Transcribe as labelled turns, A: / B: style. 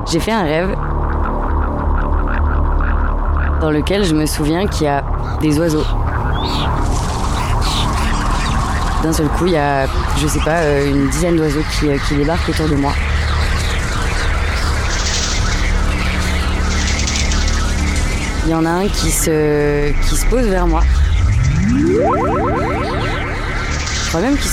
A: J'ai fait un rêve dans lequel je me souviens qu'il y a des oiseaux. D'un seul coup, il y a, je sais pas, une dizaine d'oiseaux qui débarquent autour de moi. Il y en a un qui se pose vers moi. Je crois même qu'il